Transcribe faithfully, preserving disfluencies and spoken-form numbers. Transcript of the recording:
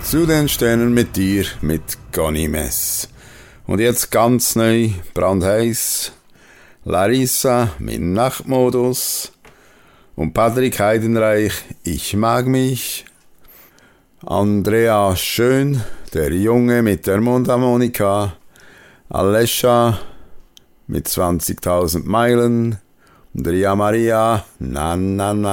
Zu den Sternen mit dir, mit Ganymes. Und jetzt ganz neu, brandheiß, Larissa mit Nachtmodus und Patrick Heidenreich, ich mag mich. Andrea Schön, der Junge mit der Mundharmonika. Alessia mit zwanzigtausend Meilen. Und Ria Maria, na na na.